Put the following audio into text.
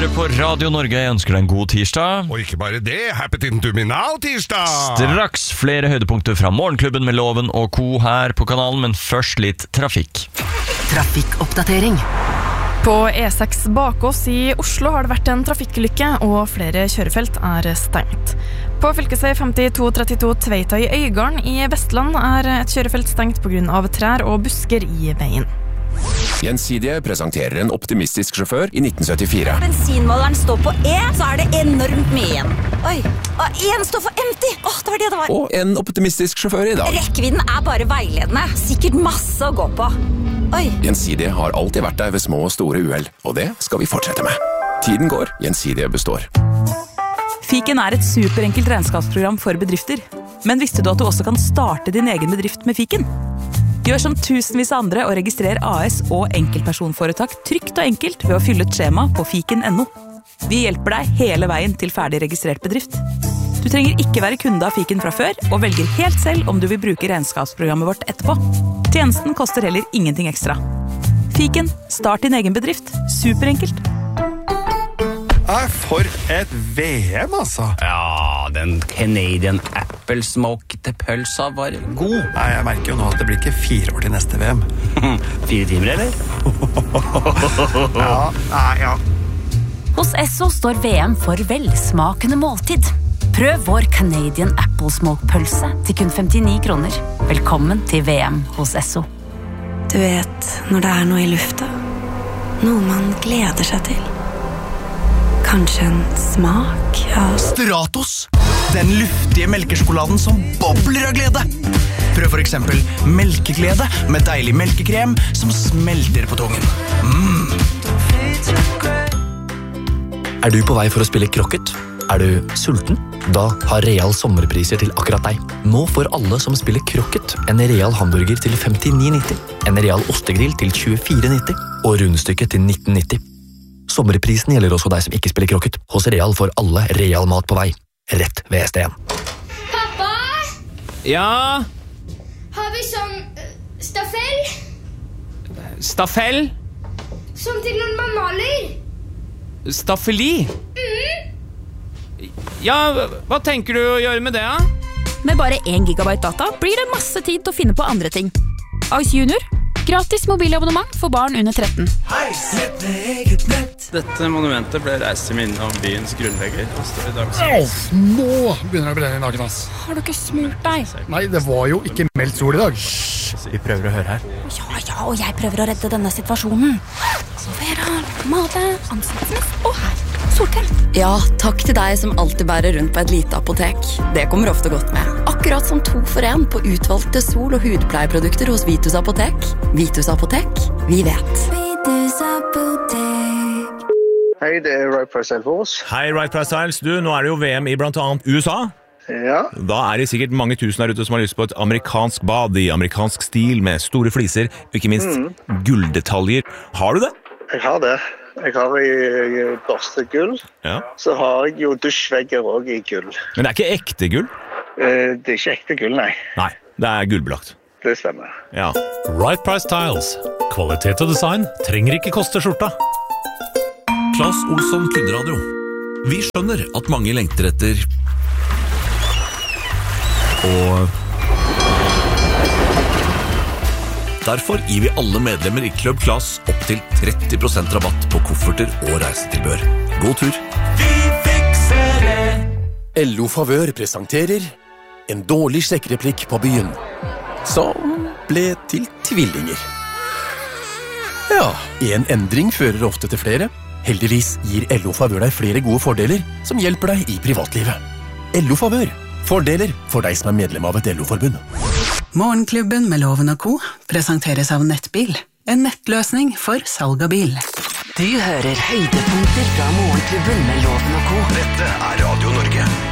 hører på Radio Norge. Jeg ønsker deg en god tirsdag. Og ikke bare det, happy to me now tirsdag. Straks flere høydepunkter fra Morgenklubben med Loven og Co. her på kanalen, men først litt trafikk. Trafikkoppdatering. På E6 Bakås i Oslo har det vært en trafikkulykke, og flere kjørefelt er stengt. På fylkesvei 5232 Tveita i Øygarden i Vestland er et kjørefelt stengt på grunn av trær og busker i veien. Gjensidige presenterer en optimistisk sjåfør i 1974. Bensinmåleren står på E, så er det enormt mye igjen. Oi, og en står for empty. Det var det det var. Og en optimistisk sjåfør i dag. Rekkevidden er bare veiledende. Sikkert masse å gå på. Oi. Gjensidige har alltid vært der ved små og store uhell, og det skal vi fortsette med. Tiden går, Gjensidige består. Fiken er et superenkelt regnskapsprogram for bedrifter. Men visste du at du også kan starte din egen bedrift med Fiken? Gjør som tusenvis av andre og registrer AS og enkeltpersonforetak trygt og enkelt ved å fylle et skjema på fiken.no. Vi hjelper deg hele veien til ferdig registrert bedrift. Du trenger ikke være kunde av Fiken fra før, og velger helt selv om du vil bruke regnskapsprogrammet vårt etterpå. Tjenesten koster heller ingenting ekstra. Fiken, start din egen bedrift. Superenkelt. For et VM, altså. Ja, den Canadian Apple Smoke til pølsa var god. Nei, jeg merker jo nå at det blir ikke 4 år til neste VM. 4 timer, eller? Ja. Hos Esso står VM for velsmakende måltid. Prøv vår Canadian Apple Smoke pølse til kun 59 kroner. Velkommen til VM hos Esso. Du vet, når det er noe i lufta, noe man gleder seg til. Kanskje en smak av Stratos, den luftige melkesjokoladen som bobler av glede. Prøv for eksempel melkeglede med deilig melkekrem som smelter på tungen. Er du på vei for å spille krokket? Er du sulten? Da har Real sommerpriser til akkurat deg. Nå får alle som spiller krokket en Real hamburger til 59,90, en Real ostegrill til 24,90 og rundstykket til 19,90. Sommerprisen gjelder også deg som ikke spiller krokket. Hos Real får alle Real mat på vei. Rett ved ST1. Pappa? Ja? Har vi sånn staffell? Staffell? Sånn til når man maler? Staffeli? Ja, hva tenker du å gjøre med det, da? Med bare 1 gigabyte data blir det masse tid til å finne på andre ting. Ice Junior. Gratis mobilabonnement for barn under 13. Dette monumentet ble reist i minne om byens grunnlegger. Nå begynner det å brenne i naken, ass. Har du ikke smurt deg? Nei, det var jo ikke meldt sol i dag. Vi prøver å høre her. Ja, og jeg prøver å redde denne situasjonen. Vera, male, ansiktsmest og her. Solkrem. Ja, takk til deg som alltid bærer rundt på et lite apotek. Det kommer ofte godt med. Akkurat som 2 for 1 på utvalgte sol- og hudpleieprodukter hos Vitus Apotek. Vitus Apotek, vi vet. Vitus Apotek. Hei, det Right Price Styles. Hei, Right Price Styles. Du, nå er det jo VM i blant annet USA. Ja. Da er det sikkert mange tusen der ute som har lyst på et amerikansk bad i amerikansk stil med store fliser, og ikke minst gulldetaljer. Har du det? Jeg har det. Jeg har i børstegull. Ja. Så har jeg jo dusjvegger også i gull. Men det er ikke ekte gull? Det er ikke ekte gull, nei. Nei, det er gullbelagt. Det stemmer. Ja. Right Price Tiles. Kvalitet og design trenger ikke koste skjorta. Claes Olsson Kundradio. Vi skjønner at mange lengter etter og derfor gir vi alle medlemmer i Club Claes opp til 30% rabatt på kofferter og reisetilbehør. God tur! Vi fikser det! LO Favør presenterer en dårlig sjekkereplikk på byen, som ble til tvillinger. Ja, en endring fører ofte til flere. Heldigvis gir LO Favør deg flere gode fordeler som hjelper deg i privatlivet. LO Favør. Fordeler for deg som er medlem av et LO-forbund. Morgenklubben med Loven og Co. presenteres av Nettbil. En nettløsning for salg av bil. Du hører høydepunkter fra Morgenklubben med Loven og Co. Dette er Radio Norge.